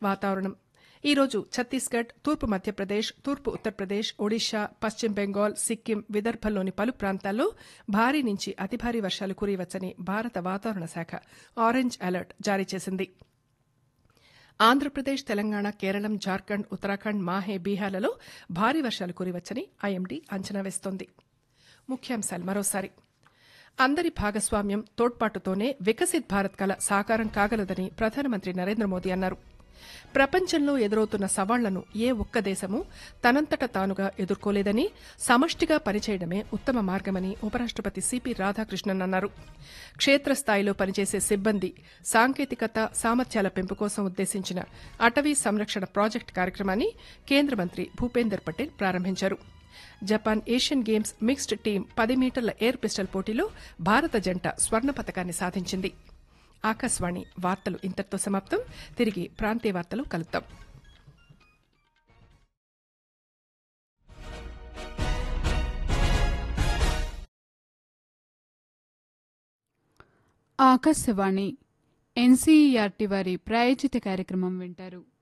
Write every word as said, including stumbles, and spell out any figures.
వాతావరణం ఈరోజు ఛత్తీస్గఢ్ తూర్పు మధ్యప్రదేశ్ తూర్పు ఉత్తరప్రదేశ్ ఒడిషా పశ్చిమ బెంగాల్ సిక్కిం విదర్భల్లోని పలు ప్రాంతాల్లో భారీ నుంచి అతి భారీ వర్షాలు కురియవచ్చని భారత వాతావరణ శాఖ ఆరెంజ్ అలర్ట్ జారీ చేసింది. ఆంధ్రప్రదేశ్ తెలంగాణ కేరళం జార్ఖండ్ ఉత్తరాఖండ్ మాహే బీహార్లలో భారీ వర్షాలు కురియవచ్చని ఐఎండీ అంచనా వేస్తోంది. ముఖ్యాంశాలు మరోసారి అందరి భాగస్వామ్యం తోడ్పాటుతోనే వికసిత్ భారత్ కల సాకారం కాగలదని ప్రధానమంత్రి నరేంద్ర మోదీ అన్నారు. ప్రపంచంలో ఎదురవుతున్న సవాళ్లను ఏ ఒక్క దేశమూ తనంతట తానుగా ఎదుర్కోలేదని సమష్టిగా పనిచేయడమే ఉత్తమ మార్గమని ఉపరాష్టపతి సిపి రాధాకృష్ణన్ అన్నారు. క్షేత్రస్థాయిలో పనిచేసే సిబ్బంది సాంకేతికత సామర్థ్యాల పెంపు కోసం ఉద్దేశించిన అటవీ సంరక్షణ ప్రాజెక్టు కార్యక్రమాన్ని కేంద్ర మంత్రి భూపేందర్ పటేల్ ప్రారంభించారు. Japan Asian games mixed team పది మీటర్ల ఎయిర్ పిస్టల్ పోటీలో భారత జంట స్వర్ణ పతకాన్ని సాధించింది. ఆకాశవాణి వార్తలు ఇంతటితో సమాప్తం. తిరిగి ప్రాంతీయ వార్తలు కలుద్దాం. ఆకాశవాణి ఎన్సీఈఆర్టీ వారి ప్రాయోజిత కార్యక్రమం వింటారు.